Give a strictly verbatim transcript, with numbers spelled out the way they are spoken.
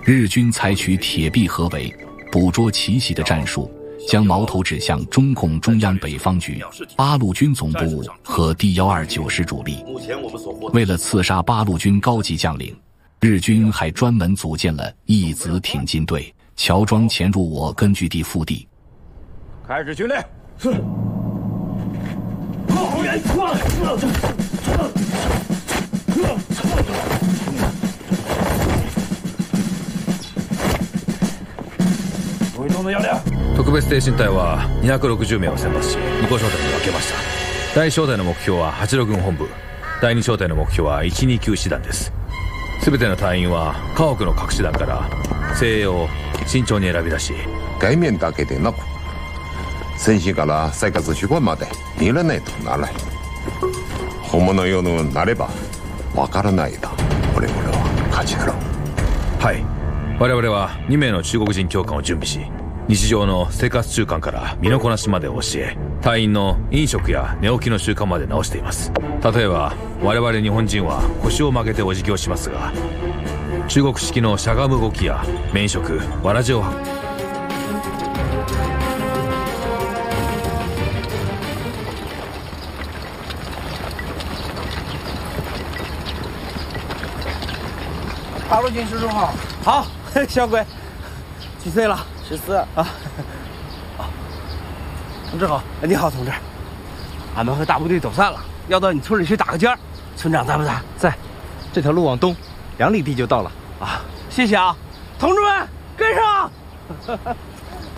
日军采取铁壁合围、捕捉奇袭的战术，将矛头指向中共中央北方局、八路军总部和第一二九师主力。为了刺杀八路军高级将领，日军还专门组建了义子挺进队，乔装潜入我根据地腹地。 开始训练。 是。后援。 特別挺進隊はにひゃくろくじゅうめいを選抜し向こう小隊に分けました。第一小隊の目標ははちろく軍本部、第二小隊の目標はいちにきゅう師団です。全ての隊員は河北の各師団から精鋭を慎重に選び出し、 外面だけでなく戦士から生活習慣まで見らないとならない。本物用のなればわからないだ我々は勝ちだろう。 はい、我々はに名の中国人教官を準備し、日常の生活習慣から身のこなしまで教え、隊員の飲食や寝起きの習慣まで直しています。例えば我々日本人は腰を曲げてお辞儀をしますが、中国式のしゃがむ動きや面食、わらじを八路军十四号， 好，小鬼，几岁了？ 十四啊。 啊，同志好，你好，同志。俺们和大部队走散了，要到你村里去打个尖儿。村长在不在？ 在。这条路往东两里地就到了。 啊，谢谢啊，同志们，跟上！